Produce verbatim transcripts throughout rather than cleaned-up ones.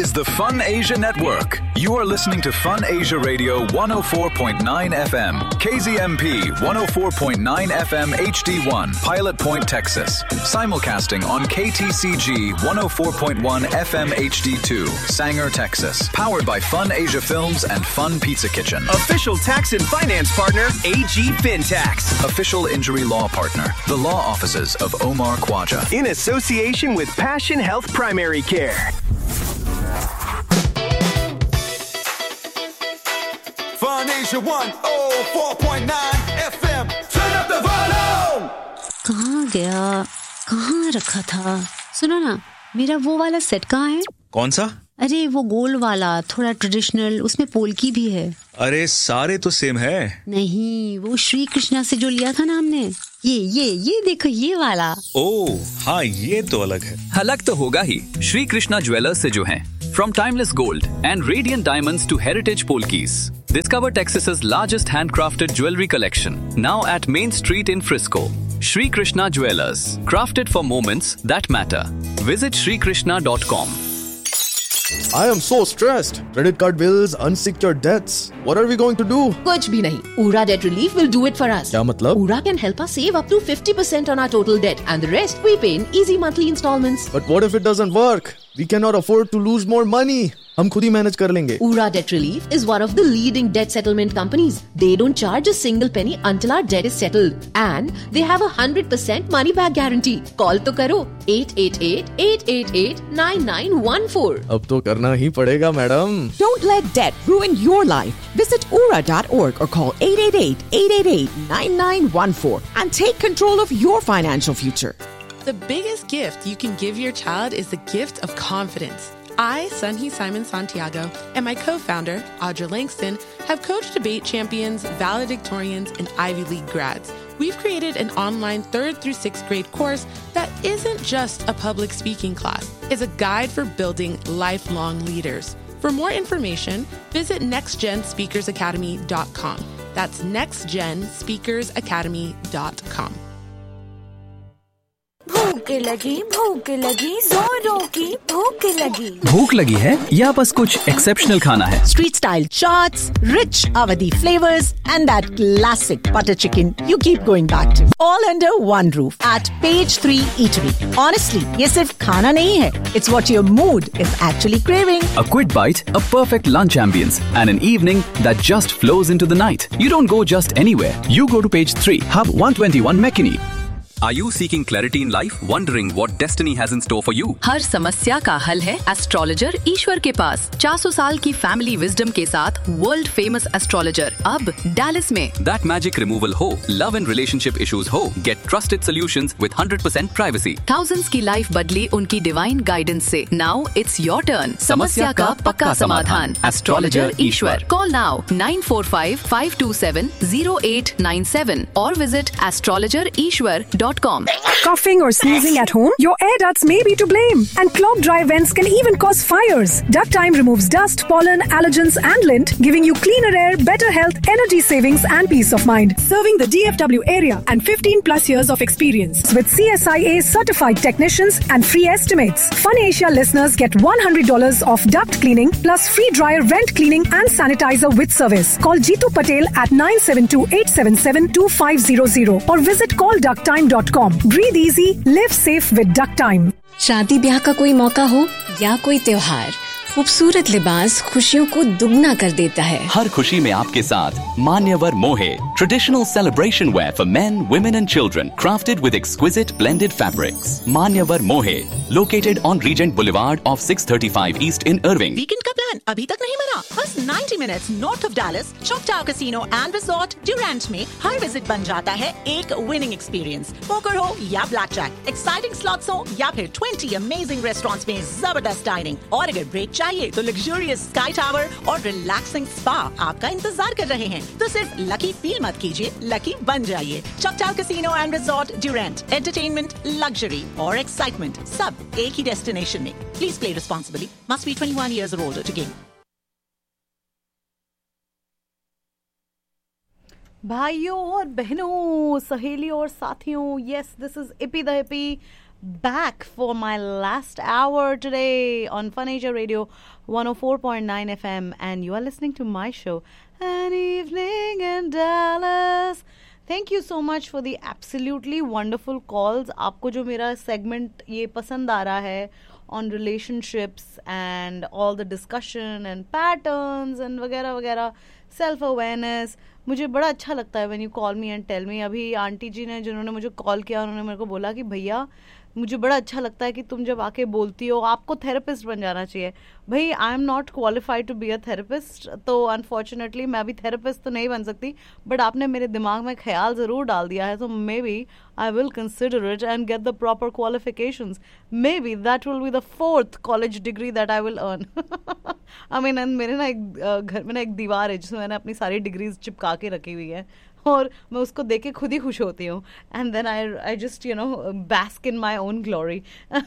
is the Fun Asia Network. You are listening to Fun Asia Radio one oh four point nine F M, K Z M P one oh four point nine F M H D one, Pilot Point, Texas. Simulcasting on K T C G one oh four point one F M H D two, Sanger, Texas. Powered by Fun Asia Films and Fun Pizza Kitchen. Official tax and finance partner, A G FinTax. Official injury law partner, the law offices of Omar Khwaja. In association with Passion Health Primary Care. Fun Asia one oh four point nine F M. Turn up the volume. कहाँ गया? कहाँ रखा था? सुनो ना, मेरा वो वाला सेट कहाँ है? कौन सा? अरे वो गोल्ड वाला, थोड़ा ट्रेडिशनल, उसमें पोल्की भी है। अरे सारे तो सेम है। नहीं, वो श्री कृष्णा से जो लिया था ना हमने, ये ये ये देखो ये वाला। ओह हाँ, ये तो अलग है। अलग तो होगा ही, श्री कृष्णा ज्वेलर्स से जो हैं। From timeless gold and radiant diamonds to heritage polkis, discover Texas's largest handcrafted jewelry collection. Now at Main Street in Frisco. Shri Krishna Jewelers, crafted for moments that matter. Visit shri krishna dot com. I am so stressed. Credit card bills, unsecured debts. What are we going to do? कुछ भी नहीं. Ura Debt Relief will do it for us. क्या मतलब? Ura can help us save up to fifty percent on our total debt and the rest we pay in easy monthly installments. But what if it doesn't work? We cannot afford to lose more money. हम खुद ही manage कर लेंगे. Ura Debt Relief is one of the leading debt settlement companies. They don't charge a single penny until our debt is settled. And they have a one hundred percent money back guarantee. Call तो करो eight eight eight, eight eight eight, nine nine one four. अब तो करना ही पड़ेगा madam. Don't let debt ruin your life. Visit ura dot org or call eight eight eight, eight eight eight, nine nine one four and take control of your financial future. The biggest gift you can give your child is the gift of confidence. I, Sunhee Simon Santiago, and my co-founder, Audra Langston, have coached debate champions, valedictorians, and Ivy League grads. We've created an online third through sixth grade course that isn't just a public speaking class. It's a guide for building lifelong leaders. For more information, visit next gen speakers academy dot com. That's next gen speakers academy dot com. भूख लगी भूख लगी जोरों की भूख लगी भूख लगी है या बस कुछ एक्सेप्शनल खाना है? Street style chaats, rich Awadhi flavors and that classic butter chicken you keep going back to. All under one roof at Page three Eatery. Honestly, ये सिर्फ खाना नहीं है. It's what your mood is actually craving. A quick bite, a perfect lunch ambience and an evening that just flows into the night. You don't go just anywhere. You go to Page three, Hub one twenty-one McKinney. Are you seeking clarity in life? Wondering what destiny has in store for you? हर समस्या का हल है astrologer ईश्वर के पास. चार सौ साल की family wisdom के साथ वर्ल्ड फेमस एस्ट्रोलॉजर अब डैलस में. That magic removal हो, love and relationship issues हो, get trusted solutions with one hundred percent privacy. Thousands की लाइफ बदली उनकी डिवाइन गाइडेंस से. Now it's your turn. समस्या का पक्का समाधान. Astrologer Ishwar. Call now nine four five, five two seven, zero eight nine seven or visit astrologer ishwar dot com. Coughing or sneezing at home? Your air ducts may be to blame, and clogged dry vents can even cause fires. Duct Time removes dust, pollen, allergens, and lint, giving you cleaner air, better health, energy savings, and peace of mind. Serving the D F W area and fifteen plus years of experience with C S I A certified technicians and free estimates. Fun Asia listeners get one hundred dollars off duct cleaning plus free dryer vent cleaning and sanitizer with service. Call Jeetu Patel at nine seven two, eight seven seven, two five zero zero or visit call duct time dot com. Breathe easy, live safe with Duct Time. शादी ब्याह का कोई मौका हो या कोई त्योहार, खूबसूरत लिबास खुशियों को दुगना कर देता है. हर खुशी में आपके साथ मान्यवर मोहे, traditional celebration wear for men, women and children, crafted with exquisite blended fabrics. मान्यवर मोहे, located on Regent Boulevard off six thirty-five East in Irving. Weekend का प्लान अभी तक नहीं बना? बस ninety minutes north of Dallas, Choctaw Casino and Resort Durant में हर visit बन जाता है एक विनिंग एक्सपीरियंस. पोकर हो या ब्लैक जैक, एक्साइटिंग स्लॉट्स हो या फिर twenty अमेजिंग रेस्टोरेंट्स में जबरदस्त डाइनिंग. और अगर ब्रेक चाहिए तो लग्जूरियस स्काई टावर और रिलैक्सिंग स्पा आपका इंतजार कर रहे हैं. तो सिर्फ लकी फील मत कीजिए, लकी बन जाइए. Choctaw Casino and Resort Durant. Entertainment, luxury और excitement सब एक ही डेस्टिनेशन में. Please play responsibly. Must be twenty-one years or older to game. भाइयों और बहनों, सहेलियों और साथियों, yes this is EP the hippie back for my last hour today on Fun Asia Radio one oh four point nine F M, and you are listening to my show, An Evening in Dallas. Thank you so much for the absolutely wonderful calls. आपको जो मेरा segment ये पसंद आ रहा है on relationships and all the discussion and patterns and वगैरह वगैरह, self awareness, मुझे बड़ा अच्छा लगता है when you call me and tell me. अभी आंटी जी ने जिन्होंने मुझे कॉल किया उन्होंने मेरे को बोला कि भैया मुझे बड़ा अच्छा लगता है कि तुम जब आके बोलती हो आपको थेरेपिस्ट बन जाना चाहिए. भाई I am not qualified to be a therapist, तो अनफॉर्चुनेटली मैं अभी थेरेपिस्ट तो नहीं बन सकती, बट आपने मेरे दिमाग में ख्याल ज़रूर डाल दिया है, तो may B I will consider it and get the proper qualifications. May be that will be the fourth college degree that I will earn. I mean मेरे ना एक घर में ना एक दीवार है जिसमें मैंने अपनी सारी डिग्रीज चिपका के रखी हुई है और मैं उसको देख के खुद ही खुश होती हूँ. And then I I just you know बैस्क in my own glory.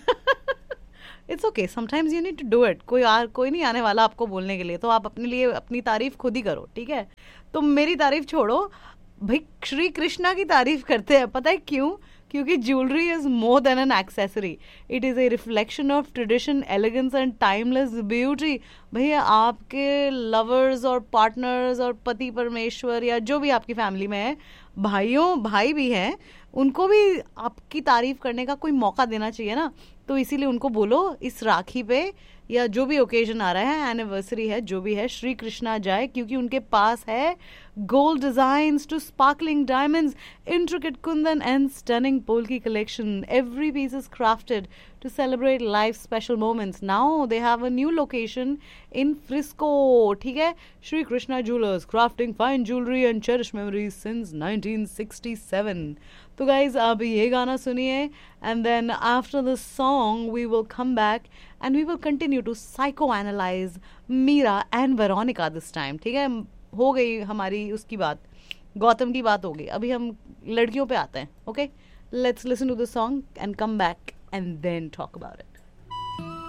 It's okay, sometimes you need to do it. कोई आ कोई नहीं आने वाला आपको बोलने के लिए, तो आप अपने लिए अपनी तारीफ खुद ही करो, ठीक है. तो मेरी तारीफ छोड़ो भाई, श्री कृष्णा की तारीफ करते हैं. पता है क्यों? क्योंकि jewellery is more than N accessory. It is a reflection of tradition, elegance and timeless beauty. भैया आपके लवर्स और पार्टनर्स और पति परमेश्वर या जो भी आपकी फैमिली में है, भाइयों भाई भी हैं, उनको भी आपकी तारीफ करने का कोई मौका देना चाहिए ना. तो इसीलिए उनको बोलो इस राखी पे या जो भी ओकेजन आ रहा है, एनिवर्सरी है, जो भी है, श्री कृष्णा जाए, क्योंकि उनके पास है gold designs to sparkling diamonds, intricate kundan and stunning polki collection. Every piece is crafted to celebrate life's special moments. Now they have a new location in Frisco. ठीक है, Shri Krishna Jewelers, crafting fine jewelry and cherished memories since nineteen sixty-seven. तो guys अब ये गाना सुनिए, and then after the song we will come back and we will continue to psychoanalyze Meera and Veronica this time. ठीक है, हो गई हमारी उसकी बात, गौतम की बात हो गई, अभी हम लड़कियों पे आते हैं. Okay, let's listen to the song and come back and then talk about it.